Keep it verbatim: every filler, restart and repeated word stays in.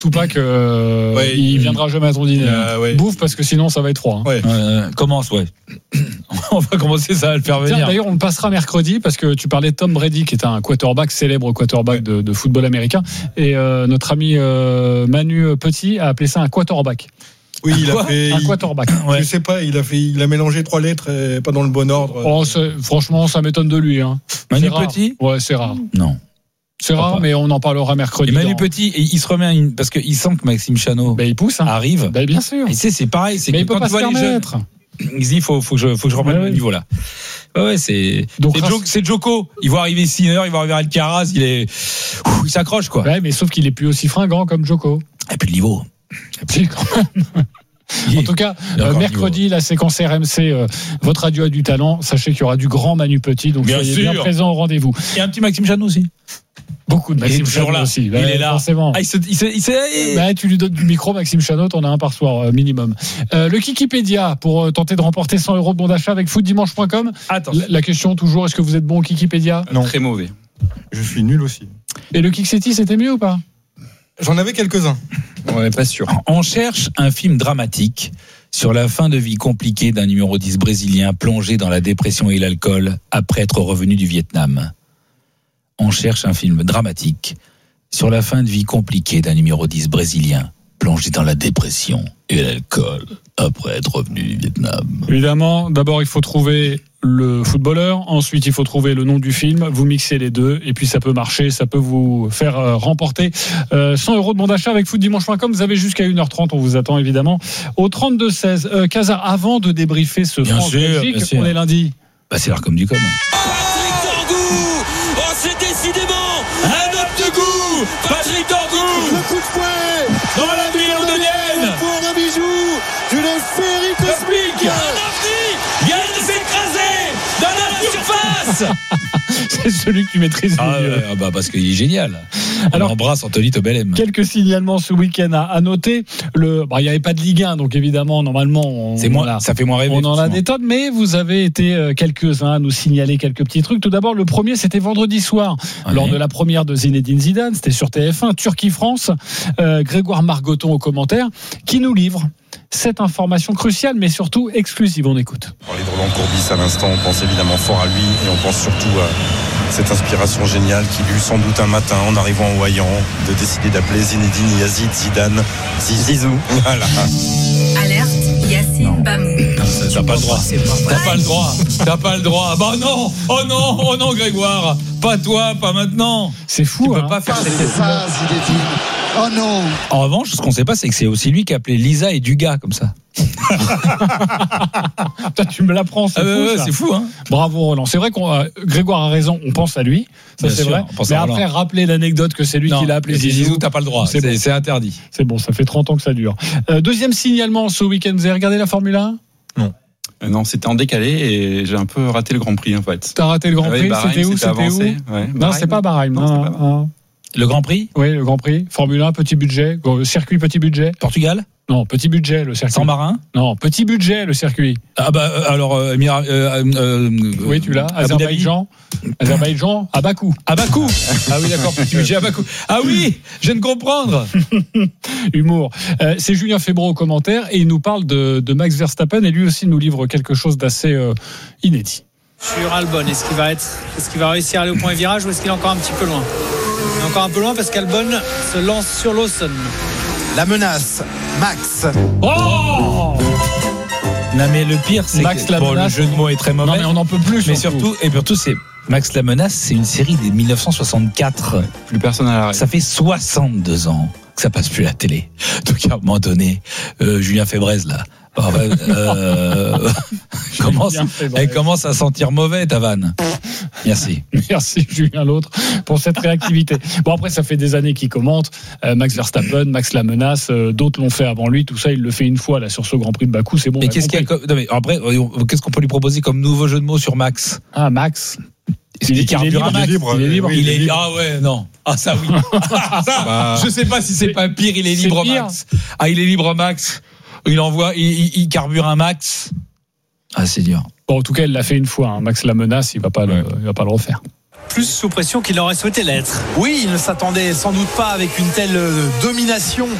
Tupac, euh, ouais, il il viendra jamais à ton dîner. Euh, ouais. Bouffe parce que sinon ça va être froid. Hein. Ouais. Euh, commence, ouais. On va commencer, ça va le faire venir. Tiens, d'ailleurs, on le passera mercredi parce que tu parlais de Tom Brady, qui est un quarterback, célèbre quarterback de, de football américain. Et euh, notre ami euh, Manu Petit a appelé ça un quarterback. Oui, il Quoi a fait. Un il- quarterback. Ouais. Je sais pas, il a fait, il a mélangé trois lettres, et pas dans le bon ordre. Oh, c'est- franchement, ça m'étonne de lui. Hein. Manu C'est rare. Petit Ouais, c'est rare. Non. C'est Crois rare, pas. mais on en parlera mercredi. Et Manu dans- Petit, il se remet à une, parce qu'il sent que Maxime Chanot Ben, il pousse. Hein. arrive. Ben, bien sûr. Et tu sais, c'est pareil, c'est Mais que il peut quand pas tu se vois les jeunes, permettre. il se dit, faut, faut que je, faut que je reprenne Ouais, le ouais. niveau là. Ouais, ouais, c'est, Donc, c'est, race- Jo- c'est Joko. Il va arriver Sinner, il va arriver Alcaraz, il est, Ouh, il s'accroche, quoi. Ouais, mais sauf qu'il est plus aussi fringant comme Joko. Et puis le niveau. Si, quand même. En tout cas, Il y a euh, encore mercredi, la séquence R M C, euh, votre radio a du talent. Sachez qu'il y aura du grand Manu Petit, donc Bien soyez sûr. bien présents au rendez-vous. Il y a un petit Maxime Chanot aussi. Beaucoup de Il est Maxime toujours Chanot là. aussi. Il Ouais, est là. Forcément. Ah, il se, il se, il se- Bah, tu lui donnes du micro, Maxime Chanot, on a un par soir euh, minimum. Euh, le Kikipédia pour euh, tenter de remporter cent euros de bon d'achat avec foot dimanche point com. Attends. La, la question toujours, est-ce que vous êtes bon au Kikipédia? Non, Très mauvais. je suis nul aussi. Et le Kixeti, c'était mieux ou pas? J'en avais quelques-uns. Ouais, pas sûr. On cherche un film dramatique sur la fin de vie compliquée d'un numéro dix brésilien plongé dans la dépression et l'alcool après être revenu du Vietnam. On cherche un film dramatique sur la fin de vie compliquée d'un numéro dix brésilien plongé dans la dépression et l'alcool après être revenu du Vietnam. Évidemment, d'abord il faut trouver le footballeur, ensuite il faut trouver le nom du film, vous mixez les deux et puis ça peut marcher, ça peut vous faire euh, remporter euh, cent euros de bon d'achat avec foot dimanche point com. Vous avez jusqu'à une heure trente, on vous attend évidemment au trente-deux seize. Euh, Casar, avant de débriefer ce Bien sûr, France-Belgique, bien sûr. on est lundi. Bah, c'est l'art comme du com. Patrick Torgou. Oh, c'est décidément un homme de goût. Patrick Torgou. Le coup de fouet Dans la ville londonienne, pour un bijou d'une féerie cosmique. Un ovni vient de s'écraser dans la surface. C'est celui que tu maîtrises Ah, le mieux. ouais, ah bah parce qu'il est génial. On Alors, embrasse Anthony Tobelem. Quelques signalements ce week-end à, à noter. Le, bah, il n'y avait pas de Ligue un, donc évidemment, normalement, on, C'est moins, on a- ça fait moins rêver. on en a forcément. des tonnes, mais vous avez été euh, quelques-uns à nous signaler quelques petits trucs. Tout d'abord, le premier, c'était vendredi soir, Ouais. lors de la première de Zinedine Zidane. C'était sur T F un, Turquie-France. Euh, Grégoire Margoton au commentaire, qui nous livre cette information cruciale, mais surtout exclusive. On écoute. On parlait de Roland Courbis à l'instant, on pense évidemment fort à lui et on pense surtout à cette inspiration géniale qu'il eut sans doute un matin en arrivant au Hayan de décider d'appeler Zinedine Yazid Zidane Zizou. Voilà. Alerte Yacine Bamou. T'as pas le droit. C'est pas vrai. T'as pas le droit. T'as pas le droit. Bah non. Oh non. Oh non, Grégoire. Pas toi, pas maintenant. C'est fou, Tu peux hein. pas faire cette. Ça, Zinedine. Oh non. En revanche, ce qu'on sait pas, c'est que c'est aussi lui qui appelait Lisa et Dugas comme ça. Toi, tu me l'apprends, c'est Ah fou, ouais, ouais, ça. c'est fou, hein. Bravo Roland. C'est vrai qu'on a- Grégoire a raison, on pense à lui, ça Bien c'est sûr, vrai. on pense Mais à Roland. après rappeler l'anecdote que c'est lui qui l'a appelé Zizou, Zizou, t'as pas le droit. C'est C'est, bon. c'est interdit. c'est bon, ça fait trente ans que ça dure. Euh, deuxième signalement ce week-end, vous avez regardé la Formule un? Euh, non, c'était en décalé et j'ai un peu raté le Grand Prix en fait. T'as raté le Grand Ah oui, Prix, Bahreïn, c'était où c'était C'était où avancé. Ouais, Non, Bahreïn. c'est pas Bahreïn. Non, Non, c'est non, pas Bahreïn. non. Le Grand Prix, Oui, le Grand Prix, Formule un, petit budget, Gros- circuit petit budget. Portugal, Non, petit budget le circuit. San Marin. Non, petit budget le circuit. Ah bah euh, alors euh, Émira- euh, euh, Oui, tu l'as. Abu Dhabi. Azerbaïdjan. Azerbaïdjan, à Bakou. À Bakou. Ah oui, d'accord. Petit budget à Bakou. Ah oui, je viens de comprendre. Humour. Euh, c'est Julien Febvre au commentaire et il nous parle de, de Max Verstappen et lui aussi nous livre quelque chose d'assez euh, inédit. Sur Albon, est-ce qu'il va être, est-ce qu'il va réussir à aller au point virage ou est-ce qu'il est encore un petit peu loin? Il est encore un peu loin parce qu'Albon se lance sur Lawson. La menace. Max. Oh Non mais le pire, c'est Max que la bon, le menace. jeu de mots est très mauvais. Non mais on n'en peut plus. Mais surtout, et surtout, c'est Max la menace, c'est une série de dix-neuf cent soixante-quatre. Plus personne à l'arrêt. Ça fait soixante-deux ans que ça passe plus à la télé. Donc à un moment donné, euh, Julien Fébrez là, oh, euh, commence, Febvre. elle commence à sentir mauvais ta vanne. Merci. Merci Julien l'autre pour cette réactivité. Bon après ça fait des années qu'il commente euh, Max Verstappen, Max la menace, euh, d'autres l'ont fait avant lui, tout ça il le fait une fois là sur ce Grand Prix de Bakou, c'est bon. Mais on a qu'est-ce qu'il y a compris. comme- non, mais après, euh, qu'est-ce qu'on peut lui proposer comme nouveau jeu de mots sur Max? Ah Max. Il est libre, Max. libre. Il est libre. Oui, Il est libre. ah ouais non ah ça oui Ah, ça Bah. je sais pas si c'est pas pire, il est C'est libre pire. Max. Ah il est libre Max, il envoie il, il, il carbure un Max. Ah c'est dur. Bon en tout cas il l'a fait une fois, hein. Max la menace, il va pas Ouais. le, il va pas le refaire. plus sous pression qu'il n'aurait souhaité l'être. Oui, il ne s'attendait sans doute pas avec une telle domination